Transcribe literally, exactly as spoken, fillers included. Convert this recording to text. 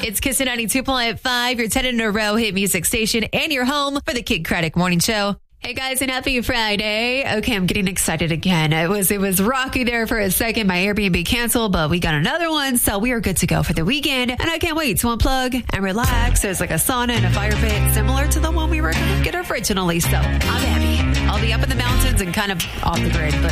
It's Kiss ninety-two point five, your ten in a row hit music station, and your home for the Kid Craddock Morning Show. Hey guys, and happy Friday. Okay, I'm getting excited again. It was it was rocky there for a second. My Airbnb canceled, but we got another one, so we are good to go for the weekend. And I can't wait to unplug and relax. There's like a sauna and a fire pit similar to the one we were going to get originally. So I'm happy. I'll be up in the mountains and kind of off the grid, but